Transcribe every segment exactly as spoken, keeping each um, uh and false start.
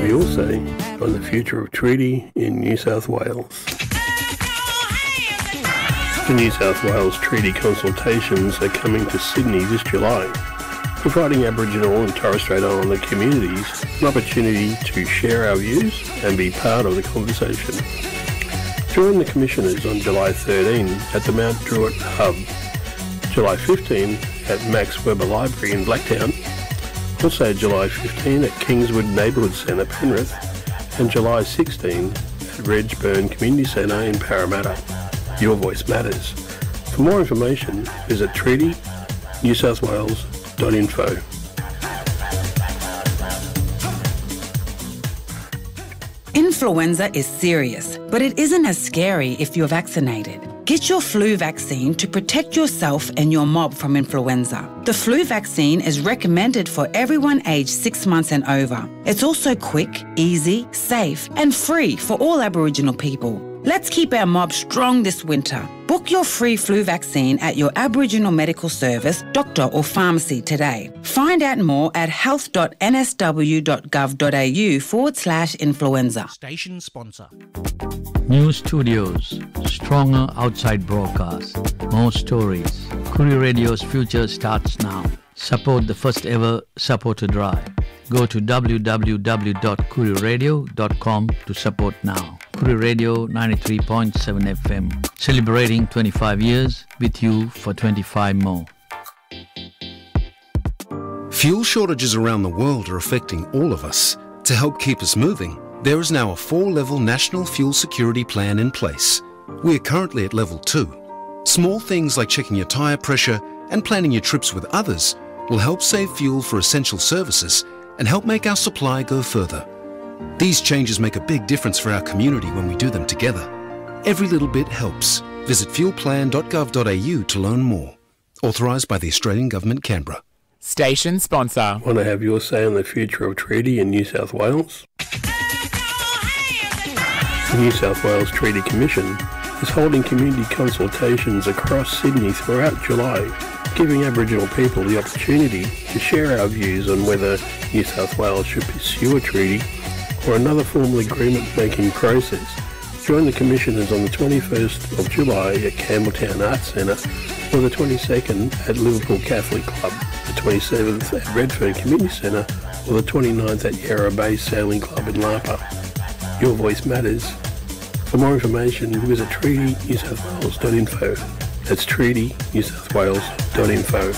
your say on the future of treaty in New South Wales. The New South Wales treaty consultations are coming to Sydney this July, providing Aboriginal and Torres Strait Islander communities an opportunity to share our views and be part of the conversation. Join the Commissioners on July thirteenth at the Mount Druitt Hub, July fifteenth at Max Weber Library in Blacktown, also July fifteenth at Kingswood Neighbourhood Centre, Penrith, and July sixteenth at Redburn Community Centre in Parramatta. Your voice matters. For more information, visit treaty new south wales dot info. Influenza is serious, but it isn't as scary if you're vaccinated. Get your flu vaccine to protect yourself and your mob from influenza. The flu vaccine is recommended for everyone aged six months and over. It's also quick, easy, safe, and free for all Aboriginal people. Let's keep our mob strong this winter. Book your free flu vaccine at your Aboriginal medical service, doctor or pharmacy today. Find out more at health.nsw.gov.au forward slash influenza. Station sponsor. New studios, stronger outside broadcast, more stories. Koori Radio's future starts now. Support the first ever supporter drive. Go to w w w dot koori radio dot com to support now. Koori Radio ninety-three point seven F M, celebrating twenty-five years with you for twenty-five more. Fuel shortages around the world are affecting all of us. To help keep us moving, there is now a four-level national fuel security plan in place. We are currently at level two. Small things like checking your tyre pressure and planning your trips with others will help save fuel for essential services and help make our supply go further. These changes make a big difference for our community when we do them together. Every little bit helps. Visit fuel plan dot gov dot a u to learn more. Authorised by the Australian Government, Canberra. Station sponsor. Want to have your say on the future of treaty in New South Wales? The New South Wales Treaty Commission is holding community consultations across Sydney throughout July, giving Aboriginal people the opportunity to share our views on whether New South Wales should pursue a treaty or another formal agreement-making process. Join the Commissioners on the twenty-first of July at Campbelltown Arts Centre, or the twenty-second at Liverpool Catholic Club, the twenty-seventh at Redfern Community Centre, or the twenty-ninth at Yarra Bay Sailing Club in Lapa. Your voice matters. For more information, visit treaty new south wales dot info. That's treaty new south wales dot info.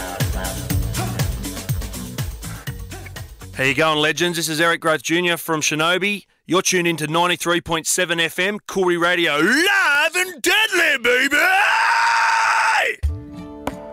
How you going, legends? This is Eric Groth Junior from Shinobi. You're tuned into ninety-three point seven F M, Koori Radio, live and deadly, baby!